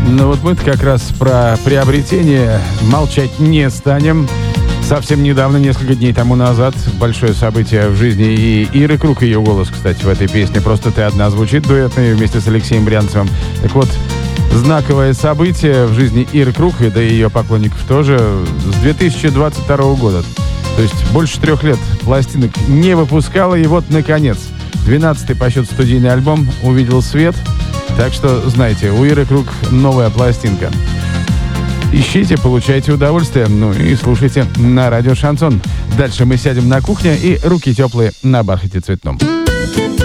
Ну вот мы-то как раз про приобретение молчать не станем. Совсем недавно, несколько дней тому назад, большое событие в жизни и Иры Круг, ее голос, кстати, в этой песне «Просто ты одна» звучит дуэтный вместе с Алексеем Брянцевым. Так вот, знаковое событие в жизни Иры Круг, и да и ее поклонников тоже, с 2022 года. То есть больше 3 лет пластинок не выпускала, и вот, наконец, 12-й по счету студийный альбом увидел свет. Так что, знаете, у Иры Круг новая пластинка. Ищите, получайте удовольствие, ну и слушайте на радио «Шансон». Дальше мы сядем на кухне и руки теплые на бархате цветном.